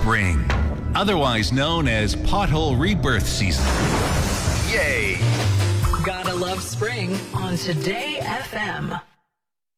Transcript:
spring, otherwise known as pothole rebirth season. Yay! Gotta love spring on Today FM.